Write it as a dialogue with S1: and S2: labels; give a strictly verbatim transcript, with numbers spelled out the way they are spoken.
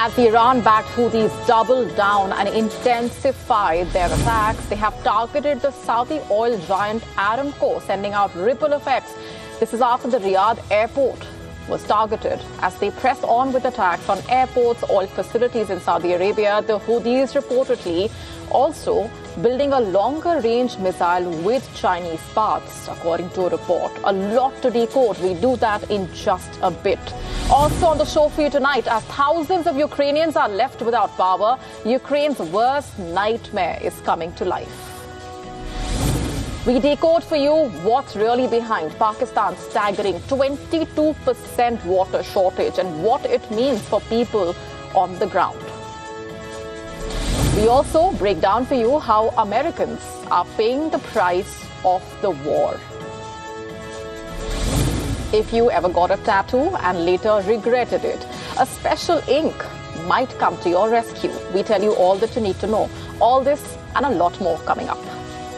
S1: As the Iran-backed Houthis double down and intensify their attacks, they have targeted the Saudi oil giant Aramco, sending out ripple effects. This is after the Riyadh airport was targeted. As they press on with attacks on airports, oil facilities in Saudi Arabia, the Houthis reportedly also building a longer-range missile with Chinese parts, according to a report. A lot to decode. We do that in just a bit. Also on the show for you tonight, as thousands of Ukrainians are left without power, Ukraine's worst nightmare is coming to life. We decode for you what's really behind Pakistan's staggering twenty-two percent water shortage and what it means for people on the ground. We also break down for you how Americans are paying the price of the war. If you ever got a tattoo and later regretted it, a special ink might come to your rescue. We tell you all that you need to know. All this and a lot more coming up.